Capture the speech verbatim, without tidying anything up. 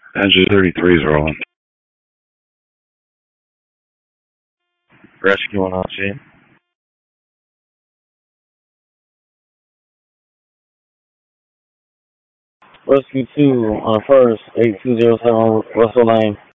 Engine thirty-three is rolling. Rescue one on scene. Rescue two on first, eight two zero seven Russell Lane.